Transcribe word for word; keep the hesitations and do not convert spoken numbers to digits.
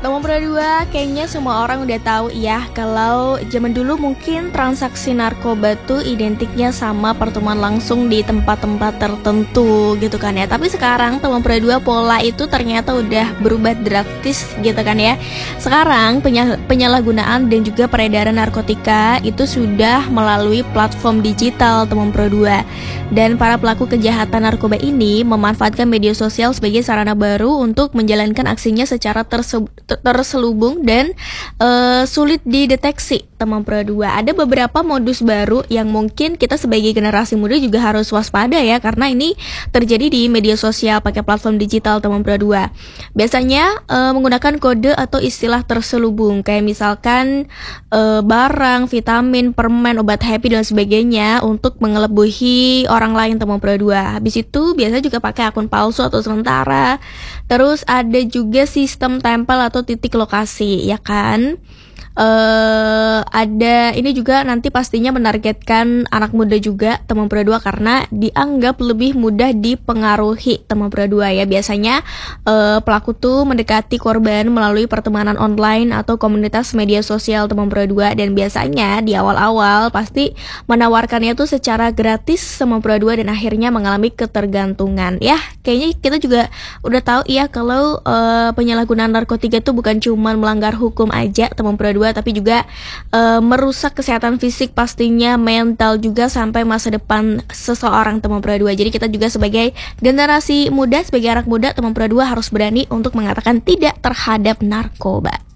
Teman Pro dua, kayaknya semua orang udah tahu ya kalau zaman dulu mungkin transaksi narkoba tuh identiknya sama pertemuan langsung di tempat-tempat tertentu gitu kan ya. Tapi sekarang Teman Pro dua pola itu ternyata udah berubah drastis gitu kan ya. Sekarang penyal- penyalahgunaan dan juga peredaran narkotika itu sudah melalui platform digital Teman Pro dua. Dan para pelaku kejahatan narkoba ini memanfaatkan media sosial sebagai sarana baru untuk menjalankan aksinya secara terse- terselubung dan uh, sulit dideteksi Teman Pro dua. Ada beberapa modus baru yang mungkin kita sebagai generasi muda juga harus waspada ya, karena ini terjadi di media sosial pakai platform digital Teman Pro dua. Biasanya uh, menggunakan kode atau istilah terselubung kayak misalkan uh, barang, vitamin, permen, obat happy dan sebagainya untuk mengelebihi orang lain Teman Pro dua. Habis itu biasanya juga pakai akun palsu atau sementara. Terus ada juga sistem tempel atau titik lokasi, ya kan? Uh, ada ini juga nanti pastinya menargetkan anak muda juga Teman Pro dua karena dianggap lebih mudah dipengaruhi Teman Pro dua ya. Biasanya uh, pelaku tuh mendekati korban melalui pertemanan online atau komunitas media sosial Teman Pro dua, dan biasanya di awal-awal pasti menawarkannya tuh secara gratis Teman Pro dua dan akhirnya mengalami ketergantungan. Ya, kayaknya kita juga udah tahu ya kalau uh, penyalahgunaan narkotika tuh bukan cuma melanggar hukum aja Teman Pro dua, tapi juga e, merusak kesehatan fisik pastinya, mental juga, sampai masa depan seseorang Teman Pro dua. Jadi kita juga sebagai generasi muda, sebagai anak muda Teman Pro dua harus berani untuk mengatakan tidak terhadap narkoba.